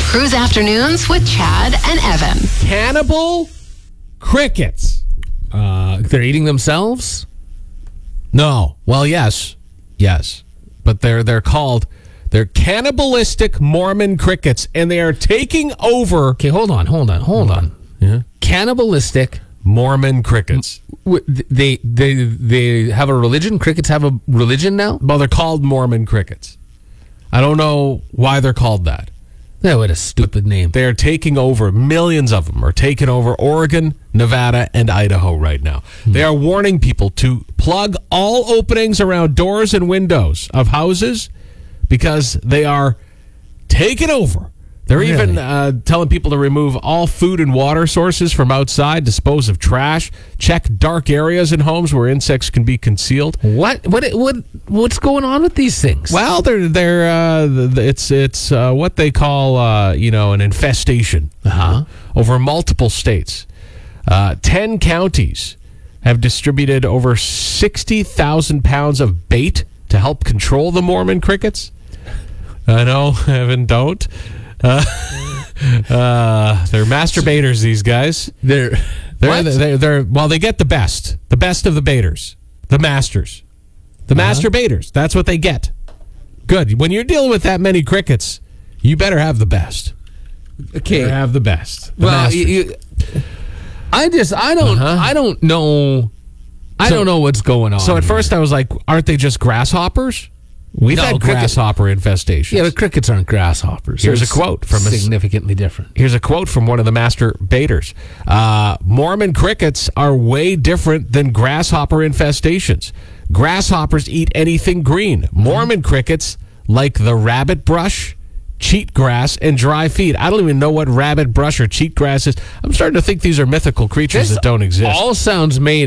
Cruise Afternoons with Chad and Evan. Cannibal crickets. They're eating themselves? No. Well, yes. But they're cannibalistic Mormon crickets, and they are taking over. Okay, hold on. Yeah. Cannibalistic Mormon crickets. They have a religion? Crickets have a religion now? Well, they're called Mormon crickets. I don't know why they're called that. Yeah, what a stupid name. They are taking over. Millions of them are taking over Oregon, Nevada, and Idaho right now. They are warning people to plug all openings around doors and windows of houses because they are taking over. They're even telling people to remove all food and water sources from outside, dispose of trash, check dark areas in homes where insects can be concealed. What's going on with these things? Well, it's what they call an infestation over multiple states. 10 counties have distributed over 60,000 pounds of bait to help control the Mormon crickets. I know, Evan, don't. They're masturbators, these guys. They get the best of the baiters, the masters, the masturbators. That's what they get. Good. When you're dealing with that many crickets, you better have the best. Okay, better have the best. I don't know. I don't know what's going on. So at first I was like, aren't they just grasshoppers? We've had grasshopper infestations. Yeah, but crickets aren't grasshoppers. Here's a quote from significantly different. Here's a quote from one of the master baiters. Mormon crickets are way different than grasshopper infestations. Grasshoppers eat anything green. Mormon crickets like the rabbit brush, cheatgrass, and dry feed. I don't even know what rabbit brush or cheatgrass is. I'm starting to think these are mythical creatures that don't exist. All sounds made